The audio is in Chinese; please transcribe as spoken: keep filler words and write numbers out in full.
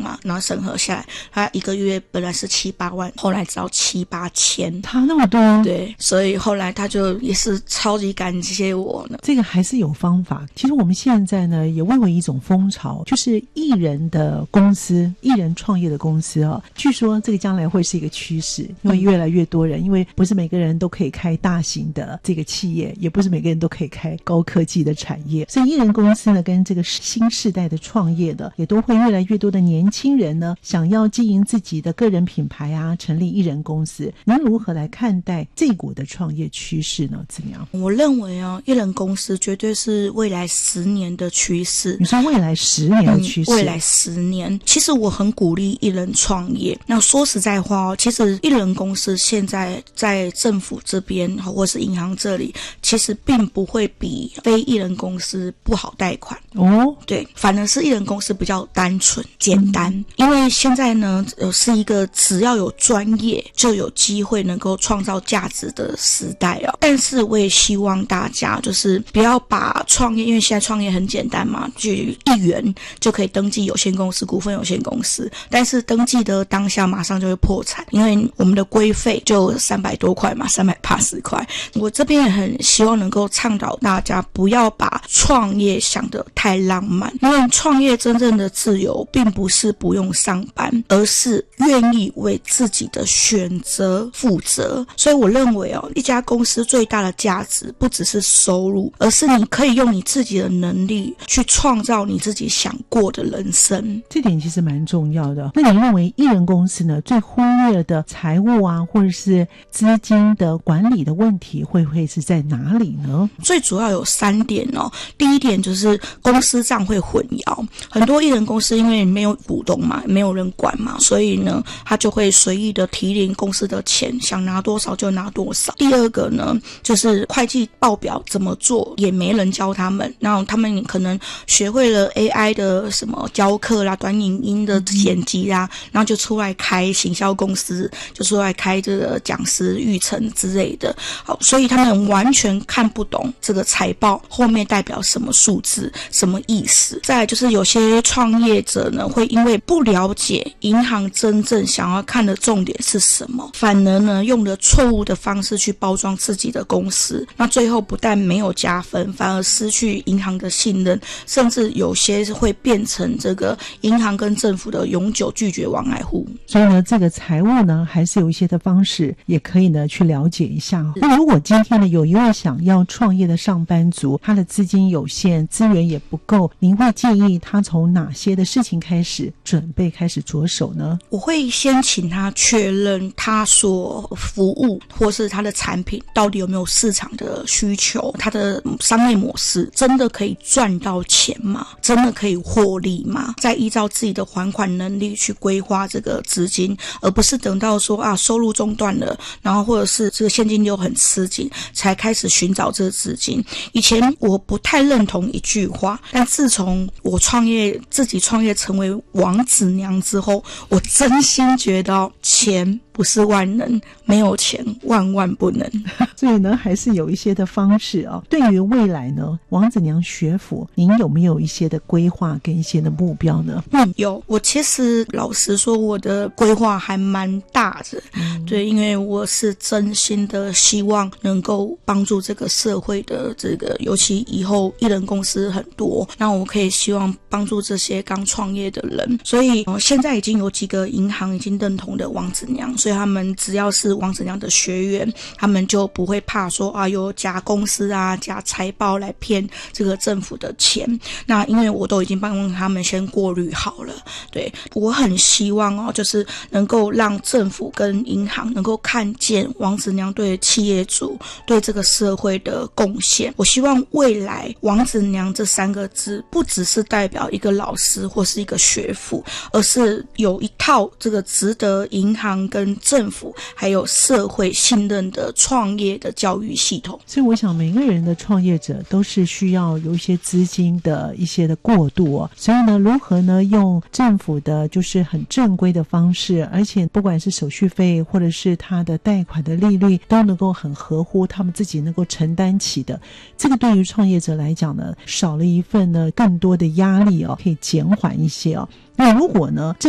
嘛，然后审核下来，他一个月本来是七八万，后来只要七八千， 差那么多。 对，所以后来他就也是超级感谢我呢。 这个还是有方法。其实我们现在呢也蔚为一种风潮，就是艺人的公司，艺人创业的公司啊，据说这个将来会是一个趋势，因为越来越多人，因为不是每个人都可以开大型的这个企业，也不是每个人都可以开高科技的产业，所以艺人公司呢跟这个新世代的创业的也都会越来越多的年轻人呢想要经营自己的个人品牌啊，成立艺人公司。您如何来看待这股的创业趋势呢？怎么样？ 我认为啊，艺人公司绝对是未来十年的趋势。 你说未来十年的趋势？ 嗯、未来十年，其实我很鼓励艺人创业。那说实在话哦，其实艺人公司现在在政府这边或是银行这里，其实并不会比非艺人公司不好贷款哦。 对，反而是艺人公司比较单纯简单、嗯、因为现在呢呃是一个只要有专业就有机会能够创造价值的时代哦。但是我也希望大家就是不要把创业，因为现在创业很简单嘛，就一元就可以登记有限公司、股份有限公司，但是登记的当下马上就会破产，因为我们的规费就三百多块嘛，三百八十块。我这边也很希望能够倡导大家不要把创业想得太浪漫，因为创业真正的自由并不是不用上班，而是愿意为自己的选择负责。所以我认为哦，一家公司最大的价值不只是收入，而是你可以用你自己的能力去创造你自己想过的人生。 这点其实蛮重要的。那你认为艺人公司呢最忽略的财务啊或者是资金的管理的问题会不会是在哪里呢？ 最主要有三点哦。第一点就是公司账会混淆，很多艺人公司因为没有股东嘛，没有人管嘛，所以呢他就会随意的提领公司的钱，想拿多少就拿多少。第二个呢就是会计报表怎么做也没人教他们，然后他们可能学会了 A I 的什么教课啦、短影音的剪辑啦，然后就出来开行销公司，就出来开这个讲师育成之类的。好，所以他们完全看不懂这个财报后面代表什么数字、什么意思。再来就是有些创业者呢会因为不了解银行真正想要看的重点是什么，反而呢用了错误的方式去包装自己的公司，那最后不但没有加分，反而失去银行的信任，甚至有些会变成这个银行跟政府的永久拒绝往来户。 所以呢这个财务呢还是有一些的方式也可以呢去了解一下。那如果今天呢有一位想要创业的上班族，他的资金有限，资源也不够，您会建议他从哪些的事情开始准备开始着手呢？ 我会先请他确认他所服务或是他的产品到底有没有市场的需求，他的商业模式真的可以赚到钱吗？真的可以获利吗？再依照自己的还款能力去规划这个资金，而不是等到说啊收入中断了，然后或者是这个现金流很吃紧才开始寻找这个资金。以前我不太认同一句话，但自从我创业自己创业成为王子娘之后，我真心觉得钱不是万能，没有钱万万不能。 所以呢还是有一些的方式啊。对于未来呢王子娘学府您有没有一些的规划跟一些的目标呢？ 嗯，有。我其实老实说我的规划还蛮大的、嗯、对，因为我是真心的希望能够帮助这个社会的这个，尤其以后艺人公司很多，那我可以希望帮助这些刚创业的人。所以、呃、现在已经有几个银行已经认同的王子娘，所以他们只要是王子娘的学员，他们就不会怕说啊有假公司啊假财报来骗这个政府的钱。那因为我都已经帮他们先过滤好了。对，我很希望哦就是能够让政府跟银行能够看见王子娘对企业主对这个社会的贡献。我希望未来王子娘这三个字不只是代表一个老师或是一个学府，而是有一套这个值得银行跟政府还有社会信任的创业的教育系统。 所以我想每个人的创业者都是需要有一些资金的一些的过渡哦。所以呢如何呢用政府的就是很正规的方式，而且不管是手续费或者是他的贷款的利率都能够很合乎他们自己能够承担起的，这个对于创业者来讲呢少了一份呢更多的压力哦，可以减缓一些哦。那如果呢